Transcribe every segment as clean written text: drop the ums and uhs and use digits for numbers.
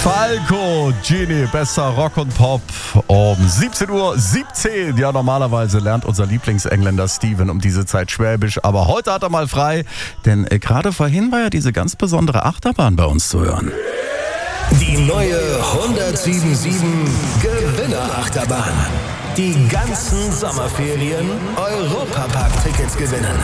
Falco, Genie, bester Rock und Pop um 17:17 Uhr. Ja, normalerweise lernt unser Lieblingsengländer Steven um diese Zeit Schwäbisch, aber heute hat er mal frei, denn gerade vorhin war ja diese ganz besondere Achterbahn bei uns zu hören. Die neue 1077 Gewinner-Achterbahn. Die ganzen Sommerferien Europapark-Tickets gewinnen.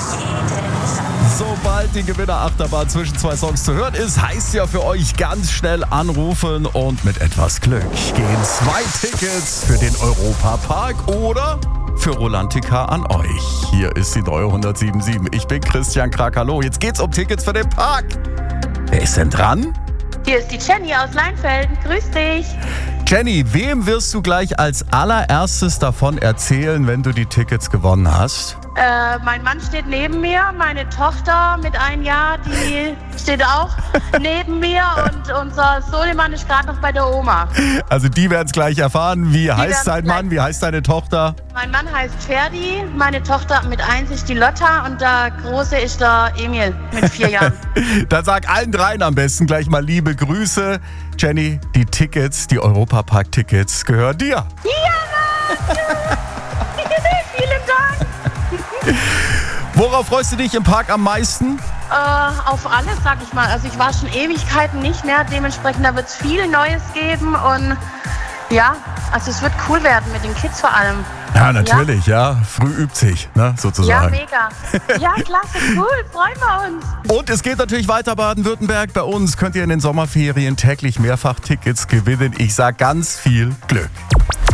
Sobald die Gewinner-Achterbahn zwischen zwei Songs zu hören ist, heißt ja für euch ganz schnell anrufen und mit etwas Glück gehen 2 Tickets für den Europapark oder für Rolantica an euch. Hier ist die neue 1077. Ich bin Christian Krag. Hallo, jetzt geht's um Tickets für den Park. Wer ist denn dran? Hier ist die Jenny aus Leinfelden. Grüß dich. Jenny, wem wirst du gleich als allererstes davon erzählen, wenn du die Tickets gewonnen hast? Mein Mann steht neben mir, meine Tochter mit 1 Jahr, die steht auch neben mir und unser Sohnemann ist gerade noch bei der Oma. Also die werden es gleich erfahren. Wie heißt dein Mann, wie heißt deine Tochter? Mein Mann heißt Ferdi, meine Tochter mit 1 ist die Lotta und der Große ist der Emil mit 4 Jahren. Dann sag allen dreien am besten gleich mal liebe Grüße. Jenny, die Tickets, die Europapark-Tickets gehören dir. Ja, Mann! Vielen Dank! Worauf freust du dich im Park am meisten? Auf alles, sag ich mal. Also ich war schon Ewigkeiten nicht mehr. Dementsprechend, da wird es viel Neues geben. Und ja, also es wird cool werden mit den Kids vor allem. Ja, natürlich, ja. Früh übt sich, ne, sozusagen. Ja, mega. Ja, klasse, cool. Freuen wir uns. Und es geht natürlich weiter Baden-Württemberg. Bei uns könnt ihr in den Sommerferien täglich mehrfach Tickets gewinnen. Ich sag ganz viel Glück.